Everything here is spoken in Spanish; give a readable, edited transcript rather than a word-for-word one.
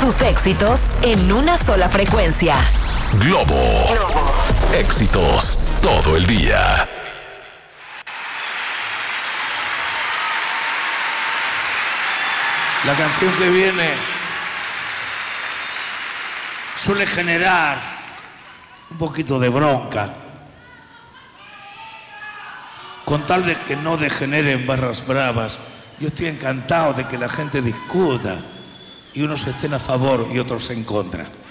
tus éxitos en una sola frecuencia. Globo. Éxitos todo el día. La canción que viene suele generar un poquito de bronca, con tal de que no degeneren barras bravas. Yo estoy encantado de que la gente discuta y unos estén a favor y otros en contra.